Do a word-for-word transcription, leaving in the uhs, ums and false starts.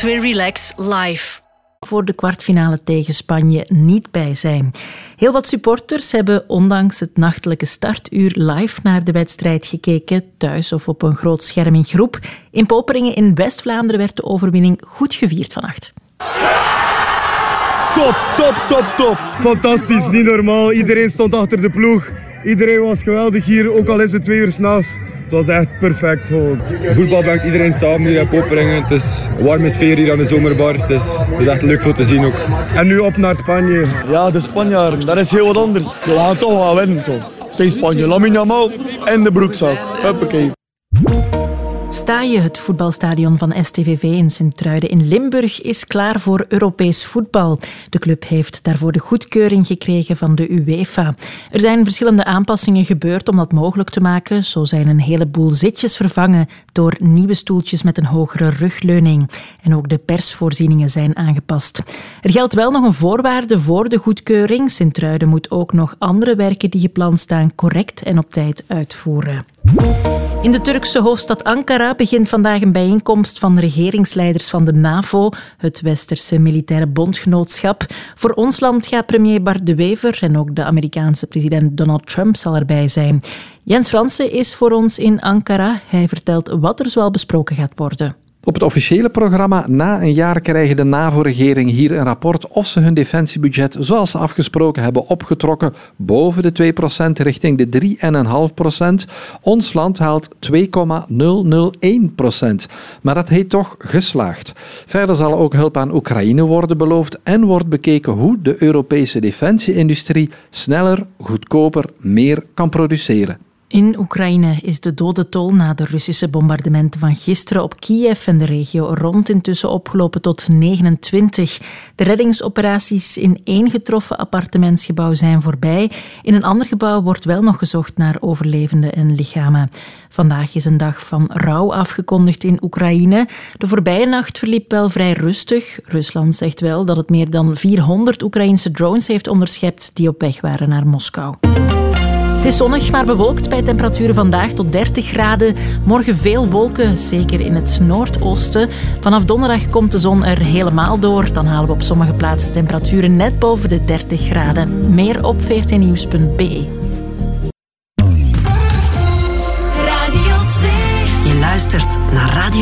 twee Relax live. Voor de kwartfinale tegen Spanje niet bij zijn. Heel wat supporters hebben ondanks het nachtelijke startuur live naar de wedstrijd gekeken, thuis of op een groot scherm in groep. In Poperingen in West-Vlaanderen werd de overwinning goed gevierd vannacht. Top, top, top, top. Fantastisch, niet normaal. Iedereen stond achter de ploeg. Iedereen was geweldig hier, ook al is het twee uur 's nachts. Het was echt perfect gewoon. Voetbal brengt iedereen samen hier in Poperingen. Het is een warme sfeer hier aan de zomerbar. Het is, het is echt leuk voor te zien ook. En nu op naar Spanje. Ja, de Spanjaarden, dat is heel wat anders. We gaan toch wel winnen toch. Tegen Spanje, Lamine Yamal en de broekzak. Huppakee. Staaije, het voetbalstadion van S T V V in Sint-Truiden in Limburg, is klaar voor Europees voetbal. De club heeft daarvoor de goedkeuring gekregen van de UEFA. Er zijn verschillende aanpassingen gebeurd om dat mogelijk te maken. Zo zijn een heleboel zitjes vervangen door nieuwe stoeltjes met een hogere rugleuning. En ook de persvoorzieningen zijn aangepast. Er geldt wel nog een voorwaarde voor de goedkeuring. Sint-Truiden moet ook nog andere werken die gepland staan correct en op tijd uitvoeren. In de Turkse hoofdstad Ankara begint vandaag een bijeenkomst van regeringsleiders van de NAVO, het Westerse militaire bondgenootschap. Voor ons land gaat premier Bart De Wever en ook de Amerikaanse president Donald Trump zal erbij zijn. Jens Fransen is voor ons in Ankara. Hij vertelt wat er zoal besproken gaat worden. Op het officiële programma na een jaar krijgen de NAVO-regering hier een rapport of ze hun defensiebudget zoals ze afgesproken hebben opgetrokken boven de twee procent richting de drie komma vijf procent. Ons land haalt twee komma nul nul één procent. Maar dat heet toch geslaagd. Verder zal ook hulp aan Oekraïne worden beloofd en wordt bekeken hoe de Europese defensieindustrie sneller, goedkoper, meer kan produceren. In Oekraïne is de dodentol na de Russische bombardementen van gisteren op Kiev en de regio rond intussen opgelopen tot negenentwintig. De reddingsoperaties in één getroffen appartementsgebouw zijn voorbij. In een ander gebouw wordt wel nog gezocht naar overlevenden en lichamen. Vandaag is een dag van rouw afgekondigd in Oekraïne. De voorbije nacht verliep wel vrij rustig. Rusland zegt wel dat het meer dan vierhonderd Oekraïnse drones heeft onderschept die op weg waren naar Moskou. Het is zonnig, maar bewolkt bij temperaturen vandaag tot dertig graden. Morgen veel wolken, zeker in het noordoosten. Vanaf donderdag komt de zon er helemaal door. Dan halen we op sommige plaatsen temperaturen net boven de dertig graden. Meer op veertien nieuws punt b e. Radio twee. Je luistert naar Radio